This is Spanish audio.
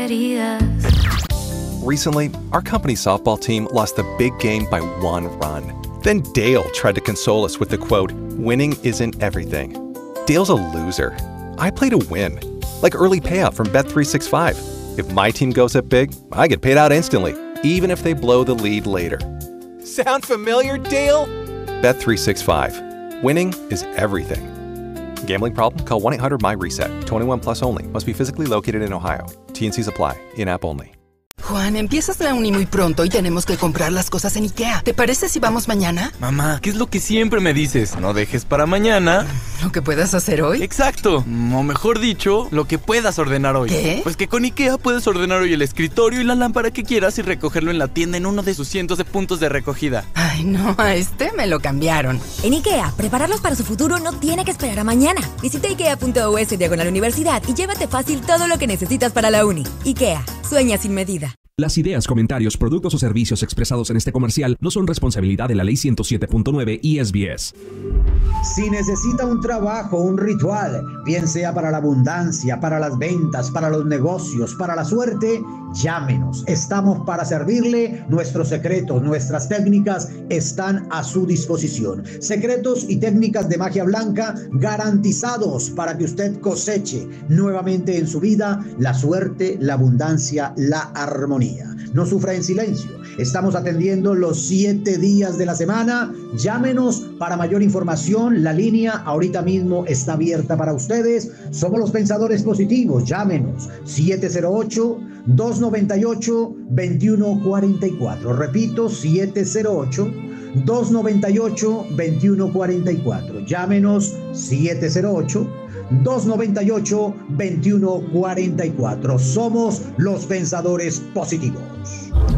heridas. Recently, our company's softball team lost the big game by 1 run. Then Dale tried to console us with the quote, "Winning isn't everything." Dale's a loser. I play to win. Like early payout from Bet365. If my team goes up big, I get paid out instantly, even if they blow the lead later. Sound familiar, Dale? Bet365. Winning is everything. Gambling problem? Call 1-800-MY-RESET. 21 plus only. Must be physically located in Ohio. T&Cs apply. In-app only. Juan, empiezas la uni muy pronto y tenemos que comprar las cosas en IKEA. ¿Te parece si vamos mañana? Mamá, ¿qué es lo que siempre me dices? No dejes para mañana ¿Lo que puedas hacer hoy? Exacto, o mejor dicho, lo que puedas ordenar hoy. ¿Qué? Pues que con IKEA puedes ordenar hoy el escritorio y la lámpara que quieras y recogerlo en la tienda en uno de sus cientos de puntos de recogida. Ay, no, a este me lo cambiaron. En IKEA, prepararlos para su futuro no tiene que esperar a mañana. Visita ikea.us/universidad y llévate fácil todo lo que necesitas para la uni. IKEA, sueña sin medida. Las ideas, comentarios, productos o servicios expresados en este comercial no son responsabilidad de la Ley 107.9 y SBS. Si necesita un trabajo, un ritual, bien sea para la abundancia, para las ventas, para los negocios, para la suerte, llámenos. Estamos para servirle. Nuestros secretos, nuestras técnicas están a su disposición. Secretos y técnicas de magia blanca garantizados para que usted coseche nuevamente en su vida la suerte, la abundancia, la armonía. No sufra en silencio. Estamos atendiendo los 7 días de la semana. Llámenos para mayor información. La línea ahorita mismo está abierta para ustedes. Somos los Pensadores Positivos. Llámenos 708-298-2144. Repito, 708-298-2144. Llámenos 708-298-2144. Somos los Pensadores Positivos.